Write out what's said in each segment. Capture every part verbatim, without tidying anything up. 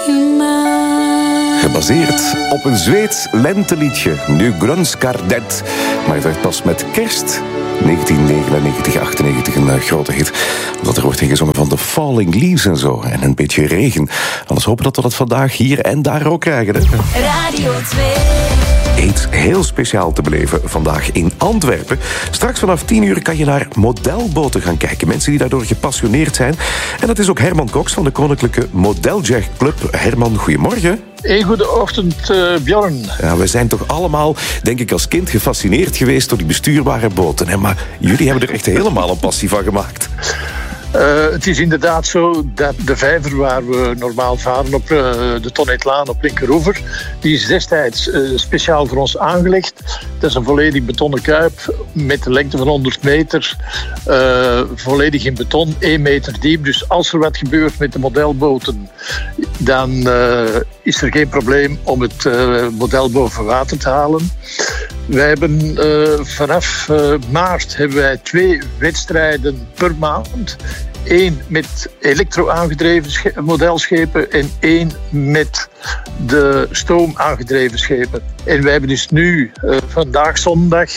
Gebaseerd op een Zweeds lenteliedje, Nu Grönskardet. Maar het werd pas met kerst negentien negenennegentig, achtennegentig een uh, grote hit. Omdat er wordt ingezongen van de Falling Leaves en zo. En een beetje regen. Anders hopen dat we dat vandaag hier en daar ook krijgen. Hè? Radio twee. Iets heel speciaal te beleven vandaag in Antwerpen. Straks vanaf tien uur kan je naar modelboten gaan kijken. Mensen die daardoor gepassioneerd zijn. En dat is ook Herman Cox van de Koninklijke Modeljachtclub. Herman, goedemorgen. Een goede ochtend, uh, Bjorn. Ja, we zijn toch allemaal, denk ik, als kind gefascineerd geweest door die bestuurbare boten. Hè? Maar jullie hebben er echt helemaal een passie van gemaakt. Uh, het is inderdaad zo dat de vijver waar we normaal varen op uh, de Tonnetlaan op Linkeroever, die is destijds uh, speciaal voor ons aangelegd. Dat is een volledig betonnen kuip met een lengte van honderd meter, uh, volledig in beton, één meter diep. Dus als er wat gebeurt met de modelboten, dan uh, is er geen probleem om het uh, model boven water te halen. Wij hebben uh, vanaf uh, maart hebben wij twee wedstrijden per maand. Eén met elektro-aangedreven sch- modelschepen en één met de stoom aangedreven schepen. En wij hebben dus nu, uh, vandaag zondag,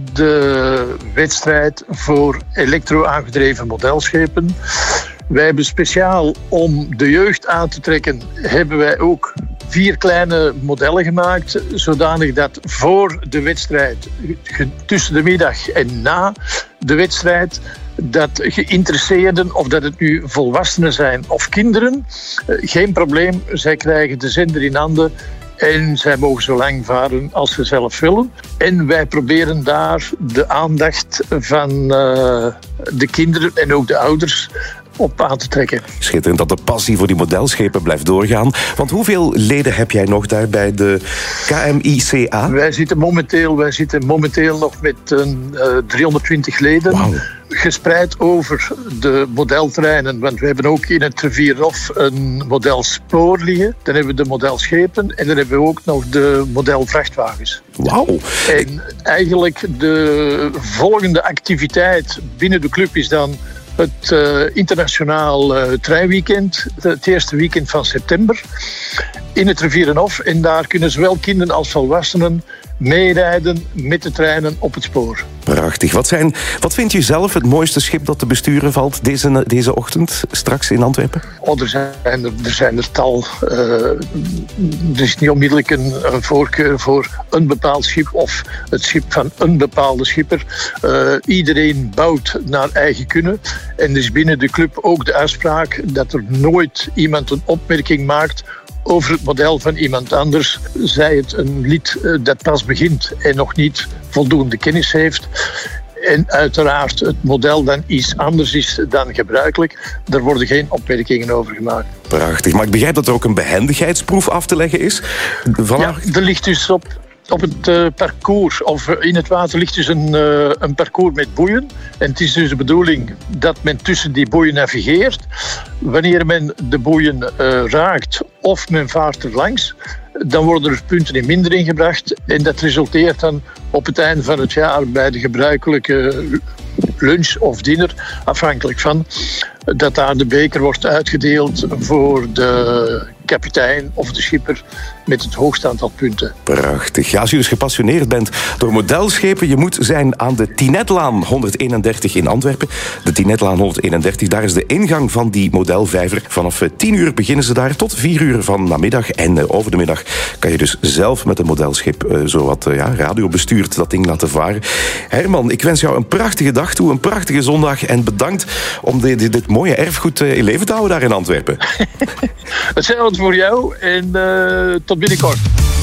de wedstrijd voor elektro-aangedreven modelschepen. Wij hebben speciaal om de jeugd aan te trekken, hebben wij ook vier kleine modellen gemaakt, zodanig dat voor de wedstrijd, tussen de middag en na de wedstrijd, dat geïnteresseerden, of dat het nu volwassenen zijn of kinderen, geen probleem, zij krijgen de zender in handen en zij mogen zo lang varen als ze zelf willen. En wij proberen daar de aandacht van uh, de kinderen en ook de ouders op aan te trekken. Schitterend dat de passie voor die modelschepen blijft doorgaan. Want hoeveel leden heb jij nog daar bij de K M I C A? Wij zitten momenteel, wij zitten momenteel nog met een, uh, driehonderdtwintig leden. Wauw. Gespreid over de modelterreinen. Want we hebben ook in het Rivierenhof een modelspoor liggen. Dan hebben we de modelschepen en dan hebben we ook nog de modelvrachtwagens. Wauw. En eigenlijk de volgende activiteit binnen de club is dan het uh, internationaal uh, treinweekend, het eerste weekend van september, in het Rivierenhof. En daar kunnen zowel kinderen als volwassenen meerijden met de treinen op het spoor. Prachtig. Wat, zijn, wat vind je zelf het mooiste schip dat te besturen valt deze, deze ochtend, straks in Antwerpen? Oh, er, zijn er, er zijn er tal. Uh, er is niet onmiddellijk een, een voorkeur voor een bepaald schip of het schip van een bepaalde schipper. Uh, iedereen bouwt naar eigen kunnen. En er is binnen de club ook de uitspraak dat er nooit iemand een opmerking maakt over het model van iemand anders, zij het een lied dat pas begint en nog niet voldoende kennis heeft. En uiteraard het model dan iets anders is dan gebruikelijk. Daar worden geen opmerkingen over gemaakt. Prachtig. Maar ik begrijp dat er ook een behendigheidsproef af te leggen is. Vanaf... Ja, er ligt dus op, op het uh, parcours, of in het water ligt dus een, uh, een parcours met boeien. En het is dus de bedoeling dat men tussen die boeien navigeert. Wanneer men de boeien uh, raakt of men vaart er langs, dan worden er punten in minder ingebracht. En dat resulteert dan op het einde van het jaar bij de gebruikelijke lunch of dinner, afhankelijk van, dat daar de beker wordt uitgedeeld voor de kapitein of de schipper met het hoogste aantal punten. Prachtig. Ja, als je dus gepassioneerd bent door modelschepen, je moet zijn aan de Tinetlaan honderdeenendertig in Antwerpen. De Tinetlaan honderdeenendertig, daar is de ingang van die modelvijver. Vanaf tien uur beginnen ze daar tot vier uur van namiddag. En uh, over de middag kan je dus zelf met een modelschip uh, zowat uh, ja, radiobestuurd dat ding laten varen. Herman, ik wens jou een prachtige dag toe, een prachtige zondag. En bedankt om dit, dit, dit mooie erfgoed uh, in leven te houden daar in Antwerpen. Hetzelfde voor jou en uh, tot binnenkort.